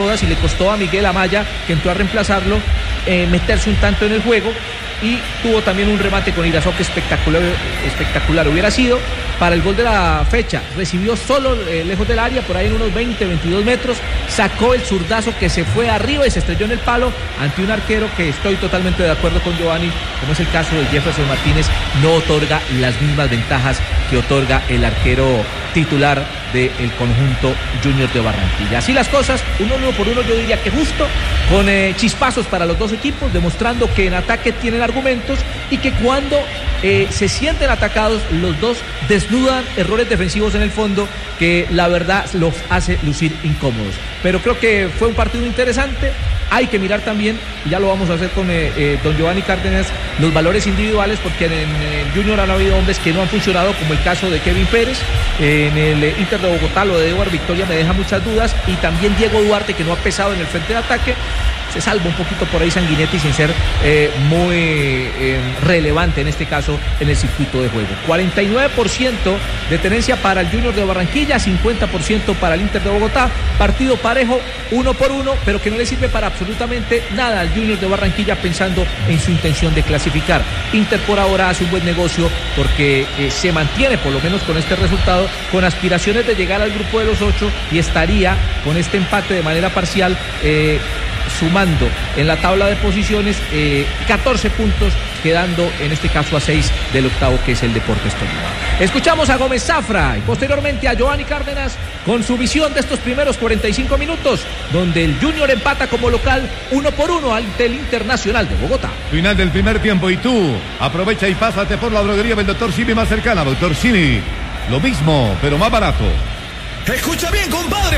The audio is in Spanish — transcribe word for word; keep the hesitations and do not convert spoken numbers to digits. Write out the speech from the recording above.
todas y le costó a Miguel Amaya, que entró a reemplazarlo, eh, meterse un tanto en el juego. Y tuvo también un remate con Irazoque espectacular, espectacular. Hubiera sido para el gol de la fecha. Recibió solo eh, lejos del área, por ahí en unos veinte, veintidós metros. Sacó el zurdazo que se fue arriba y se estrelló en el palo ante un arquero que estoy totalmente de acuerdo con Giovanni, como es el caso de Jefferson Martínez. No otorga las mismas ventajas que otorga el arquero titular del conjunto Junior de Barranquilla. Así las cosas, uno, uno por uno, yo diría que justo, con eh, chispazos para los dos equipos, demostrando que en ataque tienen argumentos y que cuando eh, se sienten atacados, los dos desnudan errores defensivos en el fondo que la verdad los hace lucir incómodos. Pero creo que fue un partido interesante. Hay que mirar también, y ya lo vamos a hacer con eh, eh, don Giovanni Cárdenas, los valores individuales, porque en, en el Junior han habido hombres que no han funcionado, como el caso de Kevin Pérez. En el eh, Inter de Bogotá, lo de Eduard Victoria me deja muchas dudas, y también Diego Duarte, que no ha pesado en el frente de ataque. Se salva un poquito por ahí Sanguinetti sin ser eh, muy eh, relevante en este caso en el circuito de juego. cuarenta y nueve por ciento de tenencia para el Junior de Barranquilla, cincuenta por ciento para el Inter de Bogotá. Partido parejo, uno por uno, pero que no le sirve para absolutamente nada al Junior de Barranquilla pensando en su intención de clasificar. Inter por ahora hace un buen negocio porque eh, se mantiene, por lo menos con este resultado, con aspiraciones de llegar al grupo de los ocho y estaría con este empate de manera parcial eh, sumando en la tabla de posiciones eh, catorce puntos, quedando en este caso a seis del octavo, que es el Deportes Tolima. Escuchamos a Gómez Zafra y posteriormente a Giovanni Cárdenas con su visión de estos primeros cuarenta y cinco minutos, donde el Junior empata como local uno por uno ante el Internacional de Bogotá. Final del primer tiempo y tú aprovecha y pásate por la droguería del doctor Simi más cercana. doctor Simi, lo mismo, pero más barato. Escucha bien, compadre.